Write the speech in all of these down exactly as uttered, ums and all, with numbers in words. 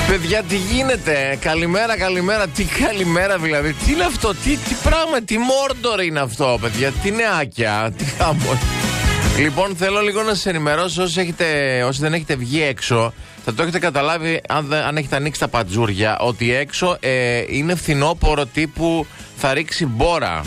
Παιδιά, τι γίνεται? Καλημέρα, καλημέρα. Τι καλημέρα δηλαδή? Τι είναι αυτό? Τι, τι πράγμα? Τι Μόρντορ είναι αυτό, παιδιά? Τι νεάκια? Τι χάμος? Λοιπόν, θέλω λίγο να σας ενημερώσω. Όσοι, έχετε, όσοι δεν έχετε βγει έξω, θα το έχετε καταλάβει αν, αν έχετε ανοίξει τα πατζούρια, ότι έξω ε, είναι φθινόπωρο τύπου θα ρίξει μπόρα.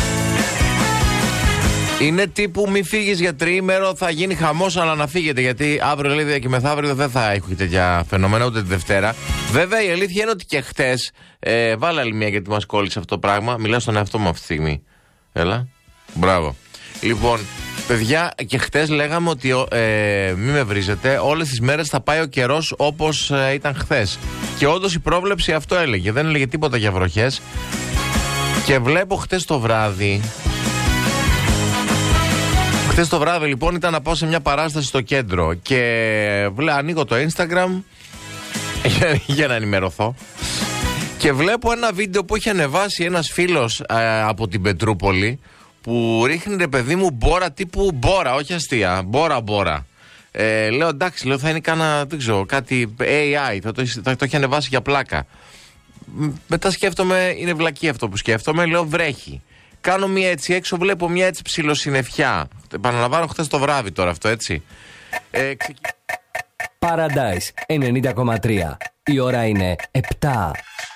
Είναι τύπου μη φύγεις για τριήμερο, θα γίνει χαμός, αλλά να φύγετε. Γιατί αύριο λέει και μεθαύριο δεν θα έχει τέτοια φαινομένα, ούτε τη Δευτέρα. Βέβαια η αλήθεια είναι ότι και χτες, ε, βάλε άλλη μία γιατί μας κόλλησε αυτό το πράγμα. Μιλάω στον εαυτό μου αυτή τη στιγμή. Έλα. Μπράβο. Λοιπόν, παιδιά, και χτες λέγαμε ότι ε, μη με βρίζετε, όλες τις μέρες θα πάει ο καιρός όπως ε, ήταν χθες. Και όντως η πρόβλεψη αυτό έλεγε. Δεν έλεγε τίποτα για βροχές. Και βλέπω χτες το βράδυ. Χθες το βράδυ λοιπόν ήταν να πάω σε μια παράσταση στο κέντρο. Και βλέ, ανοίγω το Instagram για, για να ενημερωθώ. Και βλέπω ένα βίντεο που έχει ανεβάσει ένας φίλος ε, από την Πετρούπολη, που ρίχνει, ρε παιδί μου, μπόρα τύπου μπόρα, όχι αστεία. Μπόρα μπόρα. Ε, λέω εντάξει, λέω, θα είναι κάνα, δεν ξέρω, κάτι έι άι, θα το, θα το έχει ανεβάσει για πλάκα. Μετά σκέφτομαι, είναι βλακή αυτό που σκέφτομαι, λέω βρέχει. Κάνω μία έτσι έξω, βλέπω μία έτσι ψιλοσυννεφιά. Επαναλαμβάνω χθες το βράδυ τώρα αυτό, έτσι. Ε, ξεκι... Paradise ενενήντα κόμμα τρία. Η ώρα είναι επτά.